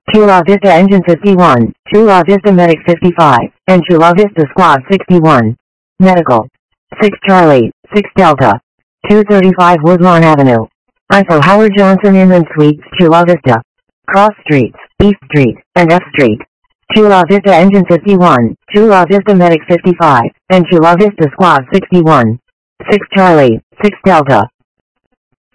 Chula Vista Engine 51, Chula Vista Medic 55, and Chula Vista Squad 61. Medical. 6 Charlie, 6 Delta. 235 Woodlawn Avenue. ISO Howard Johnson Inland Suites, Chula Vista. Cross Streets, East Street, and F Street. Chula Vista Engine 51, Chula Vista Medic 55, and Chula Vista Squad 61. 6 Charlie, 6 Delta.